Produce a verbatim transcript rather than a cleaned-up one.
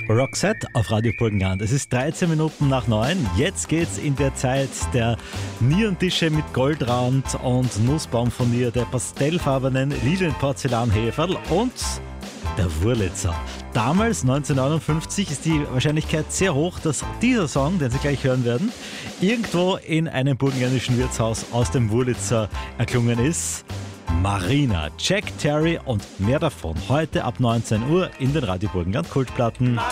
Roxette auf Radio Burgenland. Es ist dreizehn Minuten nach neun. Jetzt geht's in der Zeit der Nierentische mit Goldrand und Nussbaumfurnier, der pastellfarbenen Lilienporzellanheferl und der Wurlitzer. Damals, neunzehnhundertneunundfünfzig, ist die Wahrscheinlichkeit sehr hoch, dass dieser Song, den Sie gleich hören werden, irgendwo in einem burgenländischen Wirtshaus aus dem Wurlitzer erklungen ist. Marina, Jack Terry und mehr davon heute ab neunzehn Uhr in den Radio Burgenland Kultplatten.